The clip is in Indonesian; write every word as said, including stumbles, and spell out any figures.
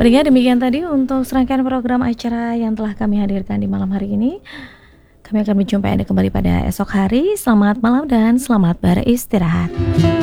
Pendengar, demikian tadi untuk serangkaian program acara yang telah kami hadirkan di malam hari ini. Kami akan menjumpai Anda kembali pada esok hari. Selamat malam dan selamat beristirahat.